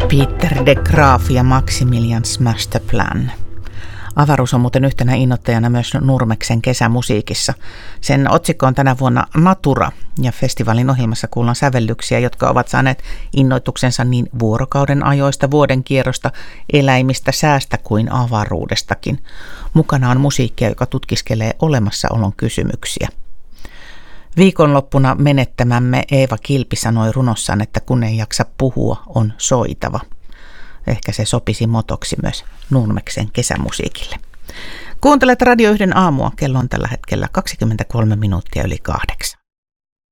Peter de Graaf ja Maximilians Masterplan. Avaruus on muuten yhtenä innoittajana myös Nurmeksen kesämusiikissa. Sen otsikko on tänä vuonna Natura ja festivaalin ohjelmassa kuullaan sävellyksiä, jotka ovat saaneet innoituksensa niin vuorokauden ajoista, vuoden kierrosta, eläimistä, säästä kuin avaruudestakin. Mukana on musiikkia, joka tutkiskelee olemassaolon kysymyksiä. Viikonloppuna menettämämme Eeva Kilpi sanoi runossaan, että kun ei jaksa puhua, on soitava. Ehkä se sopisi motoksi myös Nurmeksen kesämusiikille. Kuuntelet Radio 1 aamua. Kello on tällä hetkellä 23 minuuttia yli 8.